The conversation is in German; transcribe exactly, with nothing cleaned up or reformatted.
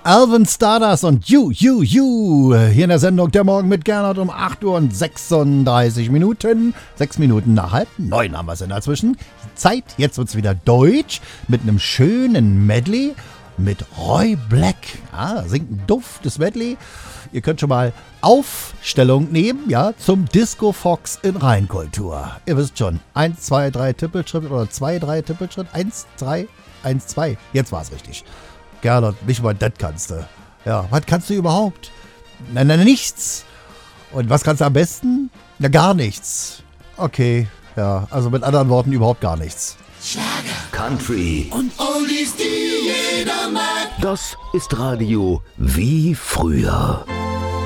Alvin Stardust und You, You, You. Hier in der Sendung Der Morgen mit Gernot um acht Uhr und sechsunddreißig Minuten. Sechs Minuten nach halb neun haben wir es in der Zwischen. Zeit, jetzt wird es wieder deutsch mit einem schönen Medley mit Roy Black. Ah, singt ein duftes Medley. Ihr könnt schon mal Aufstellung nehmen, ja, zum Disco Fox in Rheinkultur. Ihr wisst schon, eins, zwei, drei Tippelschritt oder zwei, drei Tippelschritt. eins, drei, eins, zwei. Jetzt war es richtig. Gernot, nicht mal das kannst du. Ja, was kannst du überhaupt? Nein, nein, nichts. Und was kannst du am besten? Na, gar nichts. Okay, ja, also mit anderen Worten überhaupt gar nichts. Schlager, Country und Oldies, die jeder mag. Das ist Radio wie früher.